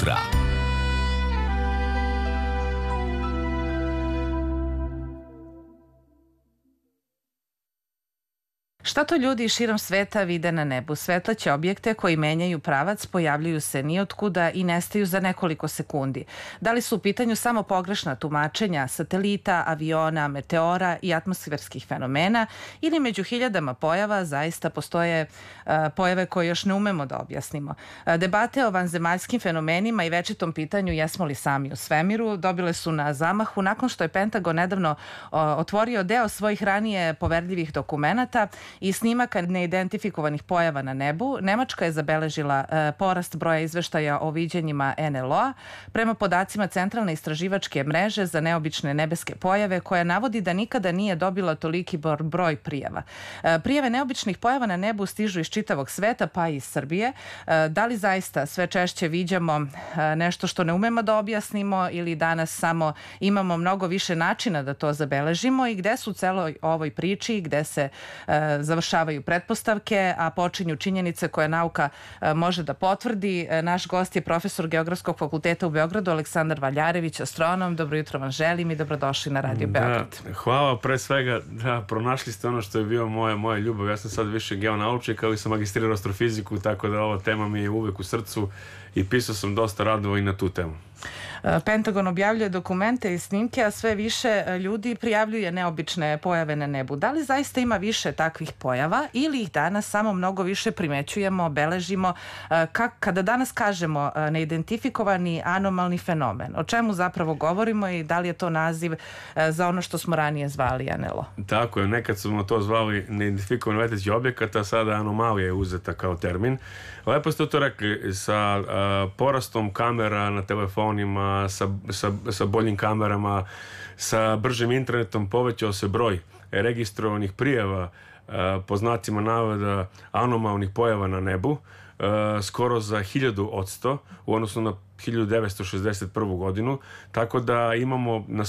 jutra. Šta to ljudi širom sveta vide na nebu? Svetleće objekte koji menjaju pravac, pojavljuju se nijotkuda i nestaju za nekoliko sekundi. Da li su u pitanju samo pogrešna tumačenja satelita, aviona, meteora i atmosferskih fenomena ili među hiljadama pojava zaista postoje pojave koje još ne umemo da objasnimo? Debate o vanzemaljskim fenomenima i večitom pitanju jesmo li sami u svemiru dobile su na zamahu nakon što je Pentagon nedavno otvorio deo svojih ranije poverljivih dokumenata i snimaka neidentifikovanih pojava na nebu. Nemačka je zabeležila porast broja izveštaja o viđenjima NLO-a prema podacima Centralne istraživačke mreže za neobične nebeske pojave, koja navodi da nikada nije dobila toliki broj prijava. Prijave neobičnih pojava na nebu stižu iz čitavog sveta, pa i iz Srbije. Da li zaista sve češće viđamo nešto što ne umemo da objasnimo ili danas samo imamo mnogo više načina da to zabeležimo i gde su u celoj ovoj priči, gde se završavaju pretpostavke, a počinju činjenice koje nauka može da potvrdi. Naš gost je profesor Geografskog fakulteta u Beogradu, Aleksandar Valjarević, astronom. Dobro jutro vam želim i dobrodošli na Radio Beograd. Hvala, pre svega, pronašli ste ono što je bio moja ljubav. Ja sam sad više geonaučnik, ali sam magistrirao astrofiziku, tako da ova tema mi je uvek u srcu i pisao sam dosta radova i na tu temu. Pentagon objavljuje dokumente i snimke, a sve više ljudi prijavljuje neobične pojave na nebu. Da li zaista ima više takvih pojava ili ih danas samo mnogo više primećujemo, beležimo? Kada danas kažemo neidentifikovani anomalni fenomen, o čemu zapravo govorimo i da li je to naziv za ono što smo ranije zvali NLO? Tako je, nekad smo to zvali neidentifikovan leteći objekat, a sada anomalija je uzeta kao termin. Lepo ste to rekli, sa porastom kamera na telefonima, sa boljim kamerama, sa bržim internetom povećao se broj registrovanih prijava po znacima navoda anomalnih pojava na nebu, skoro za 1000% u odnosu na 1961. godinu, tako da imamo na